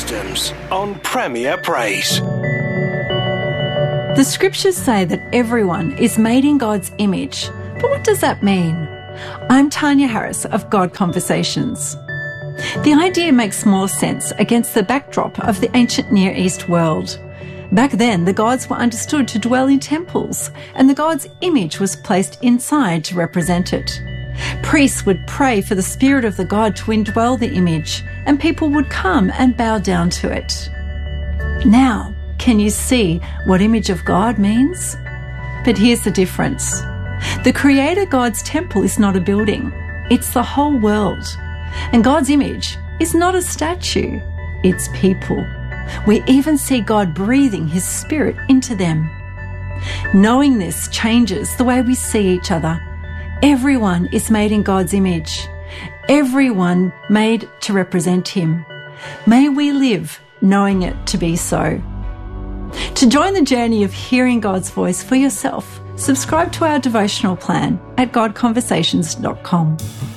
Systems on Premier Praise. The scriptures say that everyone is made in God's image. But what does that mean? I'm Tanya Harris of God Conversations. The idea makes more sense against the backdrop of the ancient Near East world. Back then, the gods were understood to dwell in temples, and the god's image was placed inside to represent it. Priests would pray for the spirit of the god to indwell the image, and people would come and bow down to it. Now, can you see what image of God means? But here's the difference. The Creator God's temple is not a building, it's the whole world. And God's image is not a statue, it's people. We even see God breathing His Spirit into them. Knowing this changes the way we see each other. Everyone is made in God's image. Everyone made to represent Him. May we live knowing it to be so. To join the journey of hearing God's voice for yourself, subscribe to our devotional plan at godconversations.com.